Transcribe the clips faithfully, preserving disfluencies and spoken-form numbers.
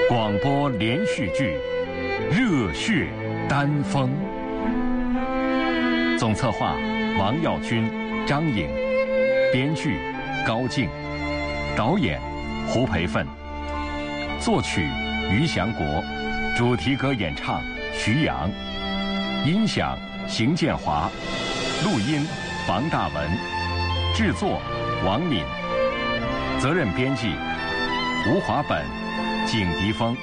广播连续剧《热血丹枫》，总策划王耀军、张颖，编剧高静，导演胡培奋，作曲于祥国，主题歌演唱徐阳，音响邢建华，录音房大文，制作王敏，责任编辑吴华本、景迪峰。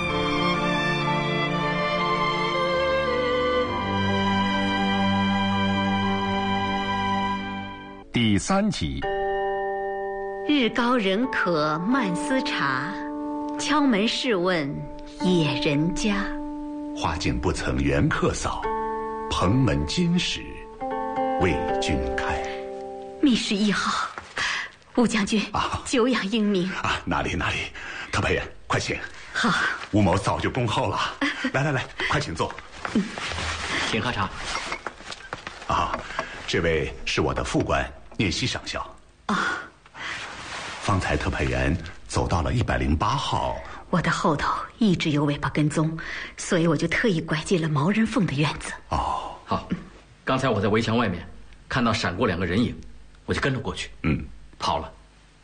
第三集。 日高人渴慢思察，敲门试问野人家。 花径不曾缘客扫，蓬门今始为君开。 密室一号，吴将军啊，久仰英明啊！哪里哪里，特派员，快请。 好， 吴某早就恭候了。来来来，快请坐。 嗯，请喝茶。 啊，这位是我的副官聂西上校。 啊， 方才特派员走到了一百零八号。 我的后头一直有尾巴跟踪，所以我就特意拐进了毛人凤的院子。 哦， 好，刚才我在围墙外面看到闪过两个人影，我就跟了过去。 嗯， 跑了。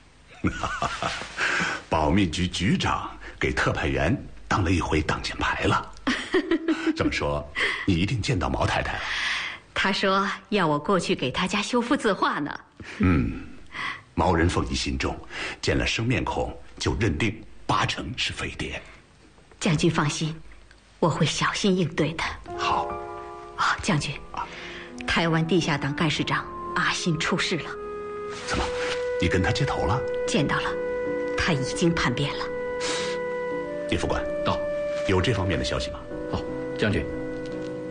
保密局局长给特派员当了一回挡箭牌了。这么说，你一定见到毛太太了？ 他说要我过去给他家修复字画呢。 嗯，毛人凤疑心重，见了生面孔就认定八成是飞碟。 将军放心，我会小心应对的。 好。 啊，将军，啊，台湾地下党干事长阿信出事了。 怎么，你跟他接头了？ 见到了，他已经叛变了。 聂副官， 到， 有这方面的消息吗？ 哦，将军。